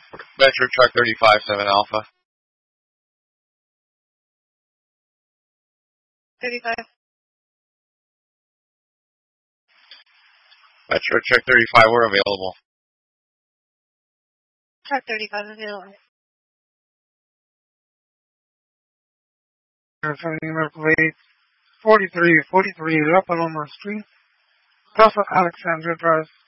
Metro Truck 35, 7 Alpha. 35. Metro Truck 35, we're available. Truck 35 available. Medical aid 4343 Upper Paloma Street, Alpha Alexandra Drive.